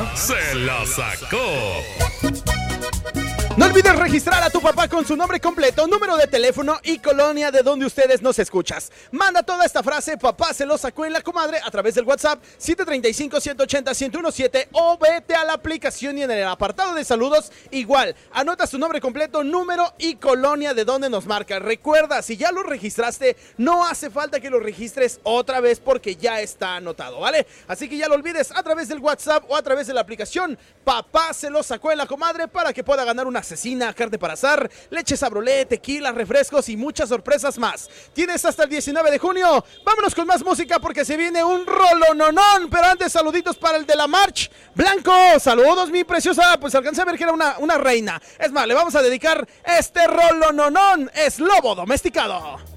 se la sacó. No olvides registrar a tu papá con su nombre completo, número de teléfono y colonia de donde ustedes nos escuchas. Manda toda esta frase, papá se lo sacó en la comadre, a través del WhatsApp 735-180-1017 o vete a la aplicación y en el apartado de saludos igual. Anota su nombre completo, número y colonia de donde nos marca. Recuerda, si ya lo registraste, no hace falta que lo registres otra vez porque ya está anotado, ¿vale? Así que ya lo olvides a través del WhatsApp o a través de la aplicación. Papá se lo sacó en la comadre para que pueda ganar una asesina, carne para asar, leche Sabrolé, tequila, refrescos y muchas sorpresas más. Tienes hasta el 19 de junio. Vámonos con más música porque se viene un rolononón. Pero antes, saluditos para el de la March Blanco. Saludos, mi preciosa. Pues alcancé a ver que era una reina. Es más, le vamos a dedicar este rolononón. Es Lobo Domesticado.